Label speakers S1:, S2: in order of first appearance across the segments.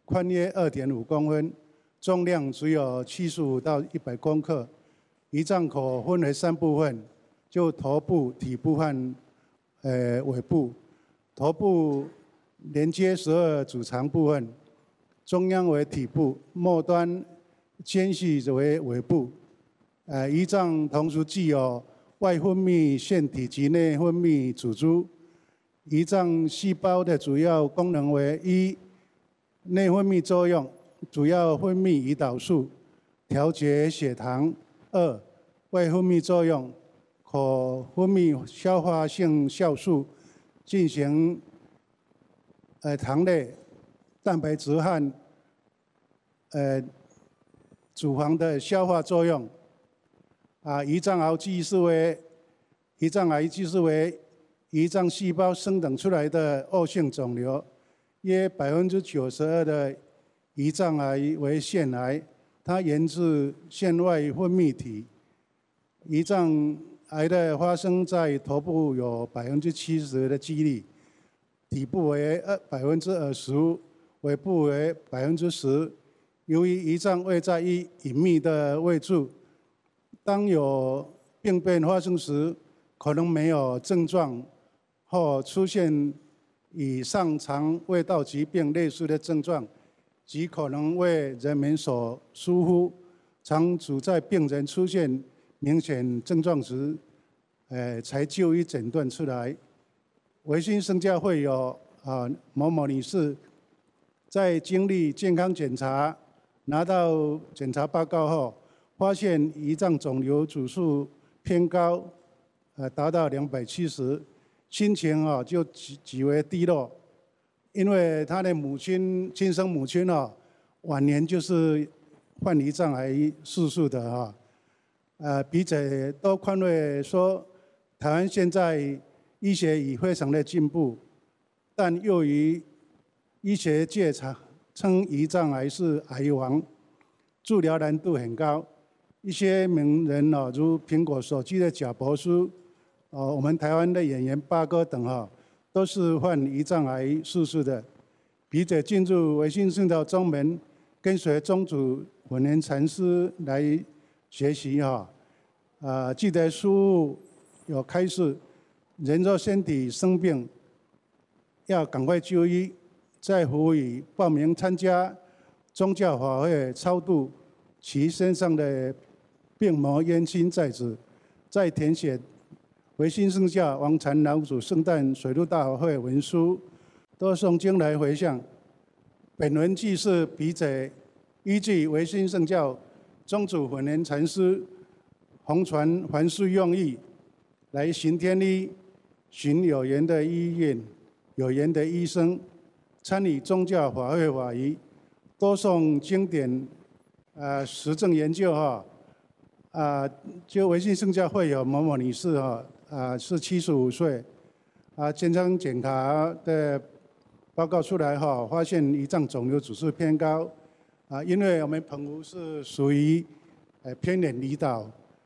S1: 宽约2.5公分，重量只有75到100公克。胰脏可分为3部分，就头部、体部和尾部。头部连接12主肠部分，中央为体部，末端间隙为尾部。胰脏同时具有外分泌腺体及内分泌组织。胰脏细胞的主要功能为：一、内分泌作用，主要分泌胰岛素，调节血糖；二、外分泌作用，可分泌消化性酵素，进行糖类、蛋白质和脂肪的消化作用。胰脏癌即是为胰脏细胞生长出来的恶性肿瘤，约92%的胰脏癌为腺癌，它源自腺外分泌体。胰脏癌的发生在头部有70%的几率，体部为20%，尾部为10%。由于胰脏位在于隐秘的位置，当有病变发生时，可能没有症状，或出现与上肠胃道疾病类似的症状，极可能为人们所疏忽。常只在病人出现明显症状时，才就医诊断出来。维新生教会有某某女士，在经历健康检查，拿到检查报告后，发现胰脏肿瘤指数偏高，达到270，心情就极为低落，因为她的亲生母亲晚年就是患胰脏癌逝世的笔者都宽慰说，台湾现在医学已非常的进步，但由于医学界称胰脏癌是癌王，治疗难度很高。一些名人如苹果手机的贾博士，我们台湾的演员八哥等都是患胰脏癌逝世的。笔者进入维新圣道宗门，跟随宗主本年禅师来学习记得书有开示，人若身体生病，要赶快就医，再呼吁报名参加宗教法会超度其身上的病魔冤亲债主，再填写维新圣教王禅老祖圣诞水陆大法会文书，多诵经来回向。本文记是笔者依据维新圣教宗主本年禅师弘传凡事用意，来行天医，寻有缘的医院、有缘的医生，参与宗教法会法仪，多诵经典，实证研究就维新圣教会有某某女士是75岁，健康检查的报告出来发现胰脏肿瘤指数偏高，因为我们澎湖是属于偏远离岛，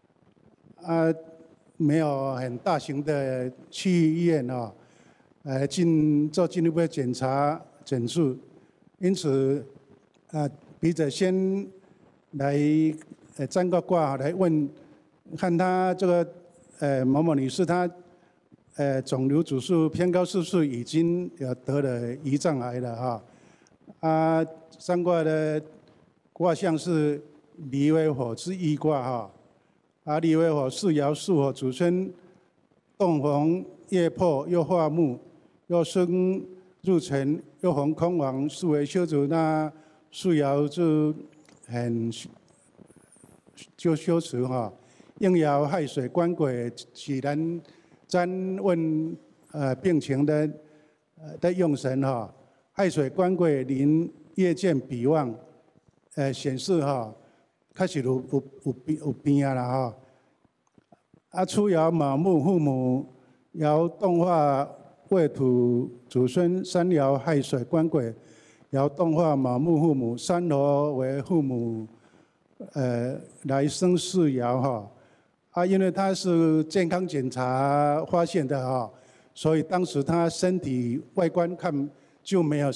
S1: 没有很大型的区域医院做进一步的检查诊治，因此笔者先来占个卦来问，看她这个某某女士她肿瘤指数偏高，是不是已经得了胰脏癌了占卦的卦象是离为火之一卦离为火是爻巳火主生，动逢夜破，又化木，又生入辰，又逢空亡，是为修主。那巳爻就修持应爻亥水官鬼，喜然占问病情的用神亥水官鬼临夜见比旺，显示开始有病啦初爻卯木父母，爻动化未土祖孙，三爻亥水官鬼，爻动化卯木父母，三合为父母来生四爻因为他是健康检查发现的所以当时他身体外观看就没有